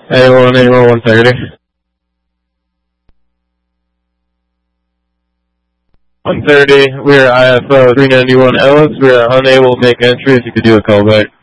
A1, 130. 130, we are IFO 391 Ellis. We are unable to make entries. You could do a callback.